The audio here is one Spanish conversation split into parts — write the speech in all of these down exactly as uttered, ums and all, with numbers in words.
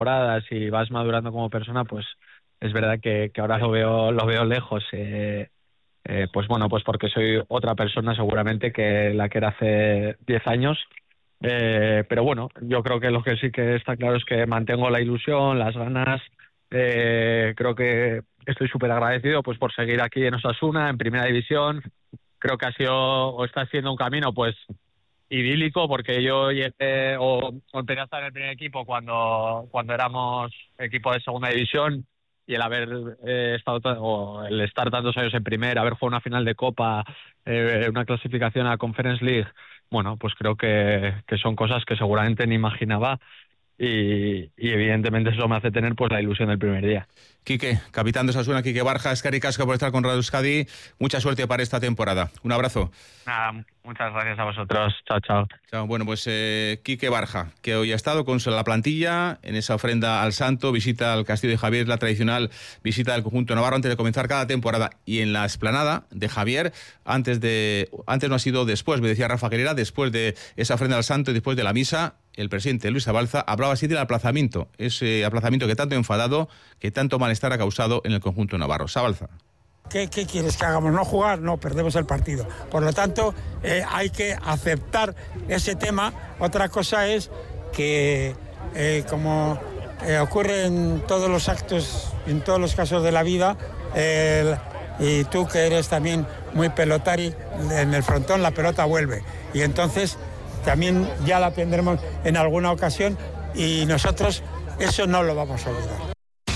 temporadas y vas madurando como persona, pues es verdad que, que ahora lo veo lo veo lejos. Eh, eh, pues bueno, pues porque soy otra persona seguramente que la que era hace diez años. Eh, pero bueno, yo creo que lo que sí que está claro es que mantengo la ilusión, las ganas. Eh, creo que estoy súper agradecido pues por seguir aquí en Osasuna, en Primera División. Creo que ha sido o está siendo un camino pues idílico, porque yo llegué o, o empecé a estar en el primer equipo cuando, cuando éramos equipo de Segunda División, y el haber eh, estado o el estar tantos años en primera, haber jugado una final de Copa, eh, una clasificación a Conference League, bueno, pues creo que, que son cosas que seguramente ni imaginaba, y, y evidentemente eso me hace tener pues la ilusión del primer día. Quique, capitán de Osasuna, Quique Barja, eskerrik asko por estar con Radio Euskadi. Mucha suerte para esta temporada. Un abrazo. Nada, muchas gracias a vosotros. Chao, chao. Chao. Bueno, pues eh, Quique Barja, que hoy ha estado con la plantilla en esa ofrenda al santo, visita al Castillo de Javier, la tradicional visita del conjunto navarro antes de comenzar cada temporada. Y en la explanada de Javier, antes de antes no ha sido después, me decía Rafa Guerrera, después de esa ofrenda al santo y después de la misa, el presidente Luis Abalza hablaba así del aplazamiento, ese aplazamiento que tanto ha enfadado, que tanto malestar ha causado en el conjunto navarro. Abalza. ¿Qué, ¿Qué quieres que hagamos? ¿No jugar? No, perdemos el partido. Por lo tanto, eh, hay que aceptar ese tema. Otra cosa es que, eh, como eh, ocurre en todos los actos, en todos los casos de la vida, eh, y tú que eres también muy pelotari, en el frontón la pelota vuelve. Y entonces también ya la tendremos en alguna ocasión, y nosotros eso no lo vamos a olvidar.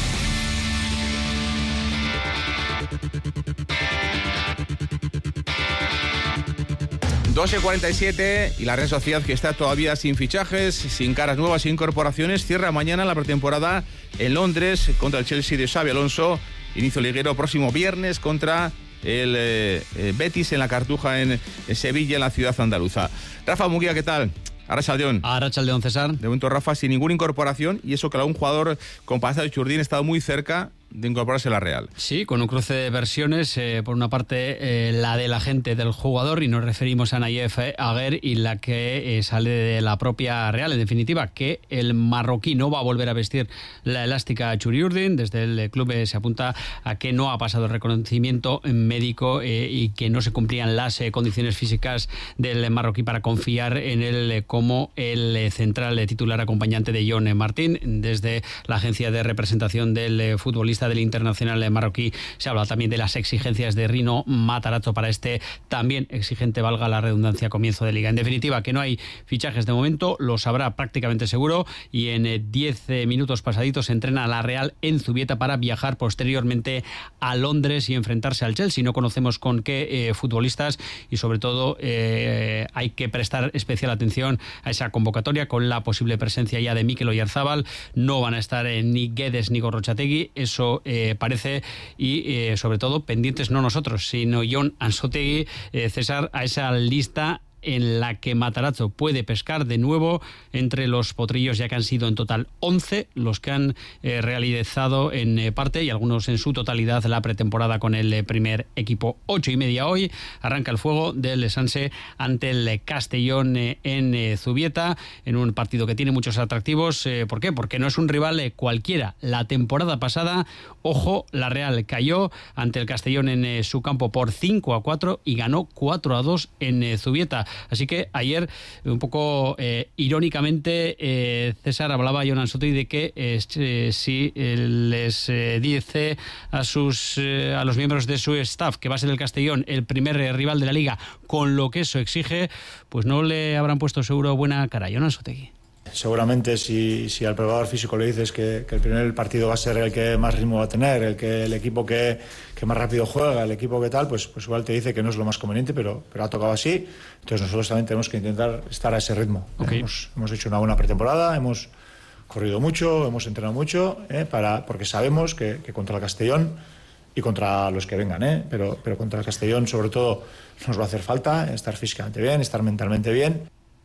doce cuarenta y siete y la Real Sociedad, que está todavía sin fichajes, sin caras nuevas, sin incorporaciones, cierra mañana la pretemporada en Londres contra el Chelsea de Xabi Alonso. Inicio liguero próximo viernes contra el eh, eh, Betis en la Cartuja en, en Sevilla, en la ciudad andaluza. Rafa Munguía, ¿qué tal? Arratsaldeon. Arratsaldeon, César. De momento, Rafa, sin ninguna incorporación, y eso que algún jugador con pasado de Churdín ha estado muy cerca de incorporarse a la Real. Sí, con un cruce de versiones, eh, por una parte eh, la del agente del jugador, y nos referimos a Nayef Aguer, y la que eh, sale de la propia Real, en definitiva, que el marroquí no va a volver a vestir la elástica Churiurdin. Desde el club eh, se apunta a que no ha pasado el reconocimiento médico eh, y que no se cumplían las eh, condiciones físicas del marroquí para confiar en él eh, como el eh, central eh, titular acompañante de John Martín. Desde la agencia de representación del eh, futbolista del internacional marroquí se habla también de las exigencias de Rino Matarazzo para este también exigente, valga la redundancia, comienzo de liga. En definitiva, que no hay fichajes de momento, los habrá prácticamente seguro, y en diez minutos pasaditos se entrena la Real en Zubieta para viajar posteriormente a Londres y enfrentarse al Chelsea. No conocemos con qué eh, futbolistas, y sobre todo eh, hay que prestar especial atención a esa convocatoria, con la posible presencia ya de Mikel Oyarzábal. No van a estar eh, ni Guedes ni Gorrotxategi, eso Eh, parece, y eh, sobre todo pendientes no nosotros, sino Jon Ansotegui, eh, César, a esa lista en la que Matarazzo puede pescar de nuevo entre los potrillos, ya que han sido en total once los que han eh, realizado en eh, parte y algunos en su totalidad la pretemporada con el eh, primer equipo. Ocho y media hoy arranca el fuego del Sanse ante el Castellón eh, en eh, Zubieta, en un partido que tiene muchos atractivos. Eh, ¿Por qué? Porque no es un rival eh, cualquiera. La temporada pasada, ojo, la Real cayó ante el Castellón en eh, su campo por cinco a cuatro y ganó cuatro a dos en eh, Zubieta. Así que ayer, un poco eh, irónicamente, eh, César, hablaba Jon Ansotegui de que eh, si eh, les eh, dice a sus eh, a los miembros de su staff que va a ser el Castellón el primer eh, rival de la Liga, con lo que eso exige, pues no le habrán puesto seguro buena cara a Jon Ansotegui. Seguramente si, si al preparador físico le dices que, que el primer partido va a ser el que más ritmo va a tener, el que el equipo que, que más rápido juega, el equipo que tal, pues, pues igual te dice que no es lo más conveniente, pero, pero ha tocado así. Entonces nosotros también tenemos que intentar estar a ese ritmo. Okay. Hemos, hemos hecho una buena pretemporada, hemos corrido mucho, hemos entrenado mucho, ¿eh? para, porque sabemos que, que contra el Castellón y contra los que vengan, ¿eh? pero, pero contra el Castellón sobre todo nos va a hacer falta estar físicamente bien, estar mentalmente bien.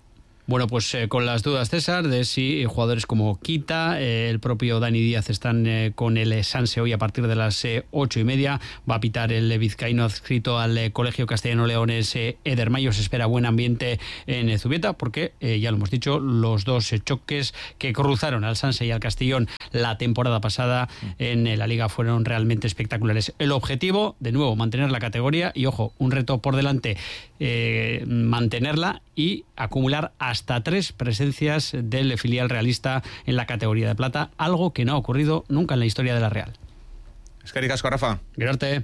Bueno, pues eh, con las dudas, César, de si jugadores como Quita, eh, el propio Dani Díaz están eh, con el Sanse hoy a partir de las eh, ocho y media. Va a pitar el vizcaíno adscrito al eh, Colegio Castellano Leones, eh, Eder Mayo. Se espera buen ambiente en eh, Zubieta porque, eh, ya lo hemos dicho, los dos eh, choques que cruzaron al Sanse y al Castellón la temporada pasada en eh, la Liga fueron realmente espectaculares. El objetivo, de nuevo, mantener la categoría y, ojo, un reto por delante, eh, mantenerla y acumular hasta tres presencias del filial realista en la categoría de plata, algo que no ha ocurrido nunca en la historia de la Real. Eskerrik asko, Rafa. Gracias.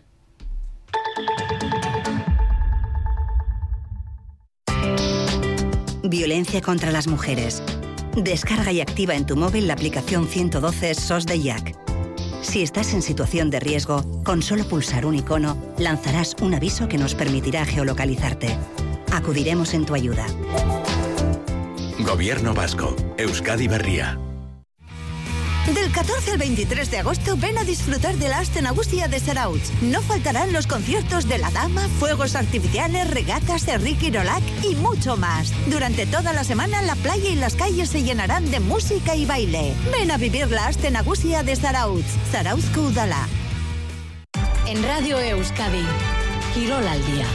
Violencia contra las mujeres. Descarga y activa en tu móvil la aplicación ciento doce S O S de Jack. Si estás en situación de riesgo, con solo pulsar un icono, lanzarás un aviso que nos permitirá geolocalizarte. Acudiremos en tu ayuda. Gobierno vasco. Euskadi Berria. Del catorce al veintitrés de agosto ven a disfrutar de la Aste Nagusia de Zarautz. No faltarán los conciertos de La Dama, fuegos artificiales, regatas, Herri Kirolak y mucho más. Durante toda la semana la playa y las calles se llenarán de música y baile. Ven a vivir la Aste Nagusia de Zarautz. Zarauzko Udala. En Radio Euskadi, Kirol al día.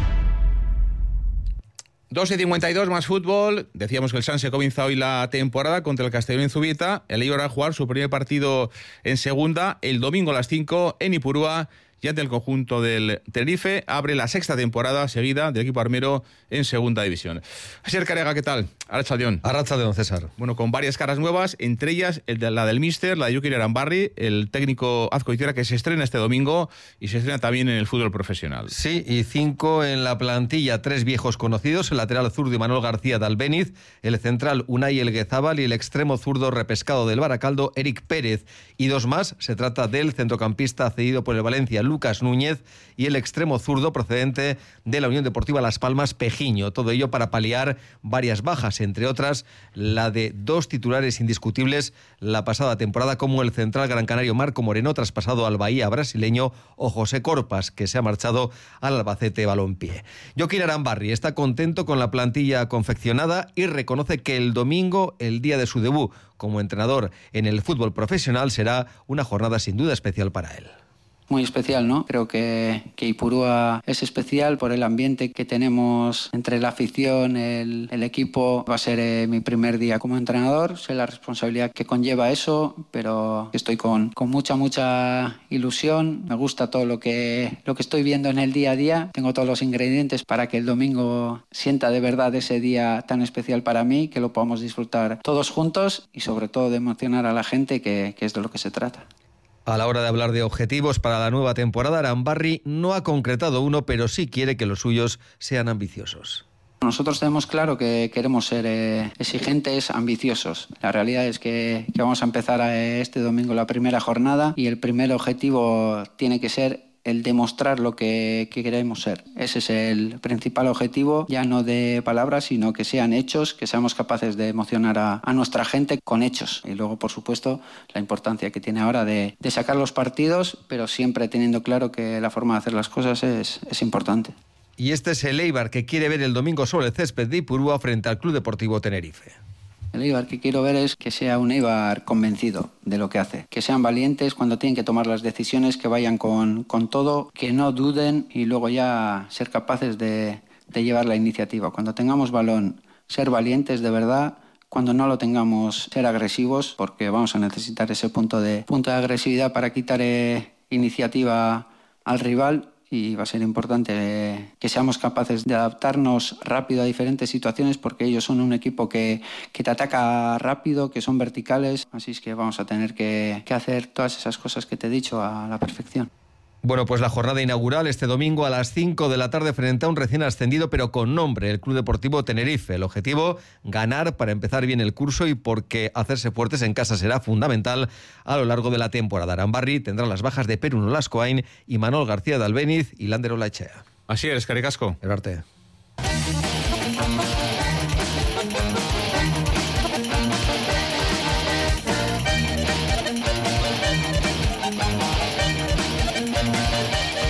dos y cincuenta y dos más fútbol. Decíamos que el Sanse comienza hoy la temporada contra el Castellón en Zubieta. El Eibar va a jugar su primer partido en segunda el domingo a las cinco en Ipurúa. Y ante el conjunto del Tenerife abre la sexta temporada seguida del equipo armero en segunda división. Asier Carega, ¿qué tal? Arratsaldeon. Arratsaldeon, César. Bueno, con varias caras nuevas, entre ellas el de, la del míster, la de Jokin Arambarri, el técnico Azcoitiera, que se estrena este domingo y se estrena también en el fútbol profesional. Sí, y cinco en la plantilla, tres viejos conocidos, el lateral zurdo Manuel García de Albéniz, el central Unai Elguezábal y el extremo zurdo repescado del Baracaldo, Eric Pérez. Y dos más, se trata del centrocampista cedido por el Valencia, Lucas Núñez, y el extremo zurdo procedente de la Unión Deportiva Las Palmas, Pejiño. Todo ello para paliar varias bajas, entre otras la de dos titulares indiscutibles la pasada temporada, como el central gran canario Marco Moreno, traspasado al Bahía brasileño, o José Corpas, que se ha marchado al Albacete Balompié. Jokin Arambarri está contento con la plantilla confeccionada y reconoce que el domingo, el día de su debut como entrenador en el fútbol profesional, será una jornada sin duda especial para él. Muy especial, ¿no? Creo que, que Ipurúa es especial por el ambiente que tenemos entre la afición, el, el equipo. Va a ser eh, mi primer día como entrenador, sé la responsabilidad que conlleva eso, pero estoy con, con mucha, mucha ilusión. Me gusta todo lo que, lo que estoy viendo en el día a día. Tengo todos los ingredientes para que el domingo sienta de verdad ese día tan especial para mí, que lo podamos disfrutar todos juntos y sobre todo de emocionar a la gente, que, que es de lo que se trata. A la hora de hablar de objetivos para la nueva temporada, Arambarri no ha concretado uno, pero sí quiere que los suyos sean ambiciosos. Nosotros tenemos claro que queremos ser eh, exigentes, ambiciosos. La realidad es que, que vamos a empezar eh, este domingo la primera jornada y el primer objetivo tiene que ser el demostrar lo que, que queremos ser. Ese es el principal objetivo, ya no de palabras, sino que sean hechos, que seamos capaces de emocionar a, a nuestra gente con hechos. Y luego, por supuesto, la importancia que tiene ahora de, de sacar los partidos, pero siempre teniendo claro que la forma de hacer las cosas es, es importante. Y este es el Eibar que quiere ver el domingo sobre el césped de Ipurúa frente al Club Deportivo Tenerife. El Eibar que quiero ver es que sea un Eibar convencido de lo que hace, que sean valientes cuando tienen que tomar las decisiones, que vayan con, con todo, que no duden y luego ya ser capaces de, de llevar la iniciativa. Cuando tengamos balón, ser valientes de verdad. Cuando no lo tengamos, ser agresivos, porque vamos a necesitar ese punto de, punto de agresividad para quitar eh, iniciativa al rival. Y va a ser importante eh, que seamos capaces de adaptarnos rápido a diferentes situaciones, porque ellos son un equipo que, que te ataca rápido, que son verticales, así es que vamos a tener que, que hacer todas esas cosas que te he dicho a la perfección. Bueno, pues la jornada inaugural este domingo a las cinco de la tarde frente a un recién ascendido pero con nombre, el Club Deportivo Tenerife. El objetivo, ganar para empezar bien el curso y porque hacerse fuertes en casa será fundamental a lo largo de la temporada. Arambarri tendrá las bajas de Perun Olascoain y Manuel García de Albéniz y Lander Olaechea. Así es, Caricasco. El arte.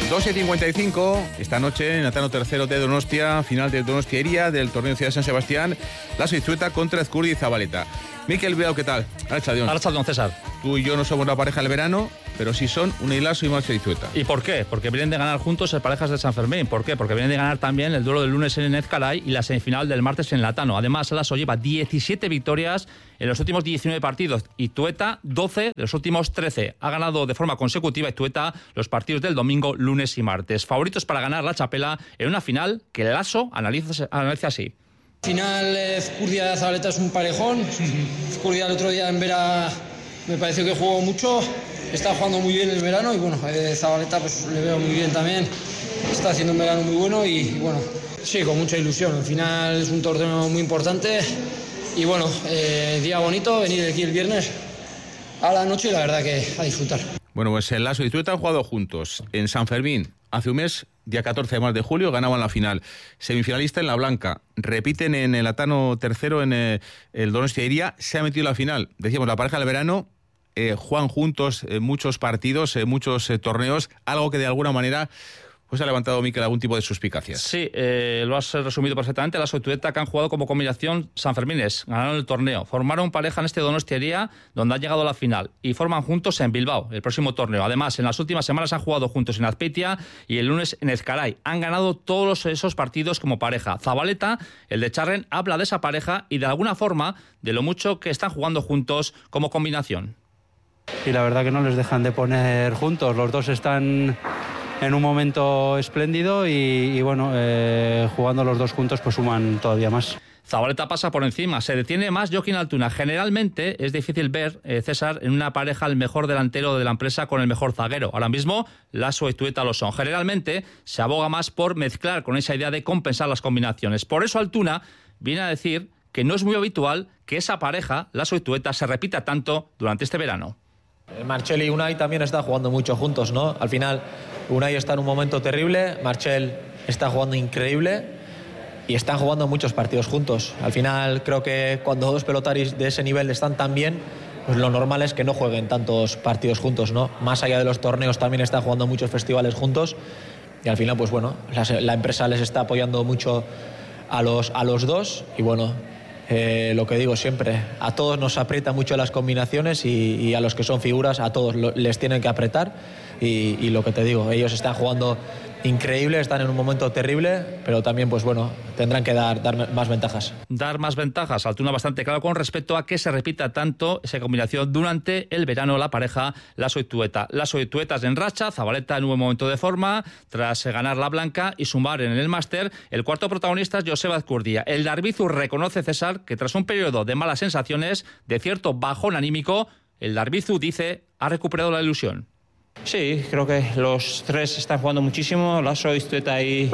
dos y cincuenta y cinco, esta noche en Atano tercero de Donostia, final de Donostiaria del torneo Ciudad de San Sebastián, la Soizueta contra Ezcurdi y Zabaleta. Mikel Bilbao, ¿qué tal? Arratsaldeon. Arratsaldeon, César. Tú y yo no somos la pareja del verano, pero sí son Unai Laso y Marc Soizueta. ¿Y por qué? Porque vienen de ganar juntos el Parejas de San Fermín. ¿Por qué? Porque vienen de ganar también el duelo del lunes en Ezcaray y la semifinal del martes en Latano. Además, Laso lleva diecisiete victorias en los últimos diecinueve partidos y Tueta doce de los últimos trece. Ha ganado de forma consecutiva Tueta los partidos del domingo, lunes y martes. Favoritos para ganar la chapela en una final que Laso analiza, analiza así. Final, Ezcurdia Zabaleta es un parejón. Ezcurdia el otro día en Vera me pareció que jugó mucho, está jugando muy bien el verano y bueno, eh, Zabaleta pues le veo muy bien también, está haciendo un verano muy bueno y, y bueno, sí, con mucha ilusión. Al final es un torneo muy importante y bueno, eh, día bonito, venir aquí el viernes a la noche y la verdad que a disfrutar. Bueno, pues el Laso y Tueta han jugado juntos en San Fermín hace un mes. Día catorce de julio ganaban la final. Semifinalista en la blanca. Repiten en el Atano tercero en eh, el Donostiaria. Se ha metido en la final. Decíamos, la pareja del verano eh, juegan juntos eh, muchos partidos, eh, muchos eh, torneos. Algo que de alguna manera pues ha levantado, Mikel, algún tipo de suspicacias. Sí, eh, lo has resumido perfectamente. La Soizueta, que han jugado como combinación sanfermines, ganaron el torneo, formaron pareja en este Donostiaria, donde han llegado a la final, y forman juntos en Bilbao, el próximo torneo. Además, en las últimas semanas han jugado juntos en Azpeitia y el lunes en Ezcaray. Han ganado todos esos partidos como pareja. Zabaleta, el de Charren, habla de esa pareja y de alguna forma de lo mucho que están jugando juntos como combinación. Y la verdad que no les dejan de poner juntos. Los dos están en un momento espléndido y, y bueno, eh, jugando los dos juntos pues suman todavía más. Zabaleta pasa por encima, se detiene más Joaquín Altuna. Generalmente es difícil ver, eh, César, en una pareja el mejor delantero de la empresa con el mejor zaguero. Ahora mismo Laso y Tueta lo son. Generalmente se aboga más por mezclar con esa idea de compensar las combinaciones. Por eso Altuna viene a decir que no es muy habitual que esa pareja, Laso y Tueta, se repita tanto durante este verano. Marchel y Unai también están jugando mucho juntos, ¿no? Al final Unai está en un momento terrible, Marchel está jugando increíble y están jugando muchos partidos juntos. Al final creo que cuando dos pelotaris de ese nivel están tan bien, pues lo normal es que no jueguen tantos partidos juntos, ¿no? Más allá de los torneos también están jugando muchos festivales juntos y al final pues bueno, la, la empresa les está apoyando mucho a los, a los dos y bueno, Eh, lo que digo siempre, a todos nos aprieta mucho las combinaciones y, y a los que son figuras, a todos lo, les tienen que apretar y, y lo que te digo, ellos están jugando increíble, están en un momento terrible, pero también pues bueno, tendrán que dar, dar más ventajas. Dar más ventajas, Altuna bastante claro con respecto a que se repita tanto esa combinación durante el verano la pareja Laso y Tueta. Laso y Tueta es en racha, Zabaleta en un buen momento de forma, tras ganar la blanca y sumar en el máster. El cuarto protagonista es Joseba Ezcurdia. El Darbizu reconoce, César, que tras un periodo de malas sensaciones, de cierto bajón anímico, el Darbizu dice ha recuperado la ilusión. Sí, creo que los tres están jugando muchísimo, Laso, Tueta y,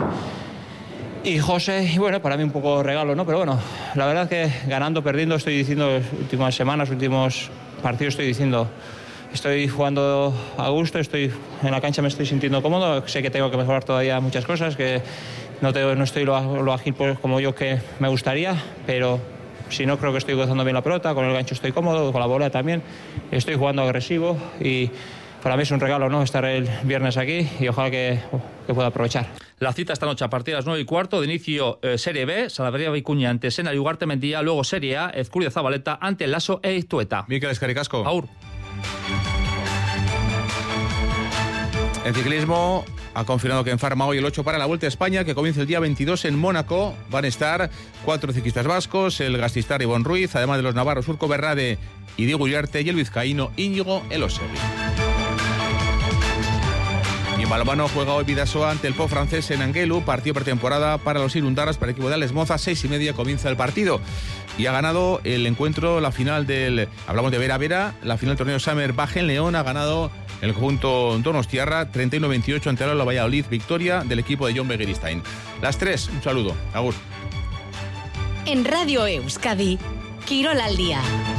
y José, y bueno, para mí un poco regalo, ¿no? Pero bueno, la verdad que ganando, perdiendo, estoy diciendo, las últimas semanas, últimos partidos, estoy diciendo, estoy jugando a gusto, estoy en la cancha, me estoy sintiendo cómodo, sé que tengo que mejorar todavía muchas cosas, que no, tengo, no estoy lo, lo ágil pues, como yo que me gustaría, pero si no, creo que estoy gozando bien la pelota, con el gancho estoy cómodo, con la bola también, estoy jugando agresivo y para mí es un regalo, ¿no?, estar el viernes aquí y ojalá que, que pueda aprovechar. La cita esta noche a partir de las nueve y cuarto, de inicio eh, Serie B, Salaberria Vicuña ante Sena y Ugarte Mendía, luego Serie A, Ezcurdia Zabaleta ante Laso e Tueta. Mikel Escaricasco. Aur. En ciclismo ha confirmado que en Farma hoy el ocho para la Vuelta a España, que comienza el día veintidós en Mónaco. Van a estar cuatro ciclistas vascos, el Gastistar Ivón Ruiz, además de los navarros Urco Berrade y Diego Llarte, y el vizcaíno Íñigo Elosegui. Y en balonmano juega hoy Bidasoa ante el Pau francés en Anguelu, partido pretemporada para los Irundarras, para el equipo de Alex Moza, seis y media comienza el partido. Y ha ganado el encuentro, la final del, hablamos de Vera Vera, la final del torneo Summer Baja en León, ha ganado el conjunto Donostiarra treinta y uno a veintiocho ante el Valladolid, victoria del equipo de John Begiristain. Las tres, un saludo, agur. En Radio Euskadi, Quirol al día.